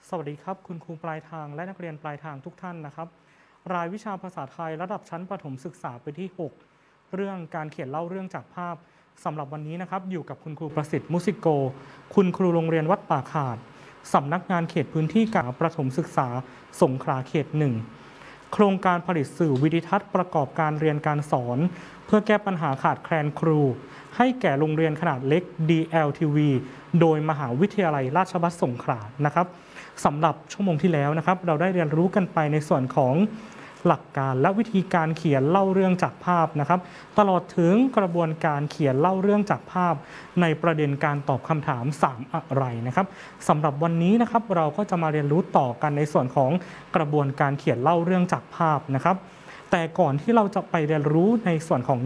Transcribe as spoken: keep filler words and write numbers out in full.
สวัสดีครับคุณครูปลายทางและนักเรียนปลายทางทุกท่านนะครับรายวิชาภาษาไทยระดับชั้นประถมศึกษาปีที่หกเรื่องการเขียนเล่าเรื่องจากภาพสำหรับวันนี้นะครับอยู่กับคุณครูประสิทธิ์มุสิโกคุณครูโรงเรียนวัดป่าขาดสำนักงานเขตพื้นที่การประถมศึกษาสงขลาเขตหนึ่งโครงการผลิตสื่อวิดิทัศน์ประกอบการเรียนการสอนเพื่อแก้ปัญหาขาดแคลนครูให้แก่โรงเรียนขนาดเล็ก ดี แอล ที วี โดยมหาวิทยาลัยราชภัฏสงขลานะครับสำหรับชั่วโมงที่แล้วนะครับเราได้เรียนรู้กันไปในส่วนของหลักการและวิธีการเขียนเล่าเรื่องจากภาพนะครับตลอดถึงกระบวนการเขียนเล่าเรื่องจากภาพในประเด็นการตอบคำถามสามอะไรนะครับสำหรับวันนี้นะครับเราก็จะมาเรียนรู้ต่อกันในส่วนของกระบวนการเขียนเล่าเรื่องจากภาพนะครับแต่ก่อนที่เราจะไปเรียนรู้ในส่วนของ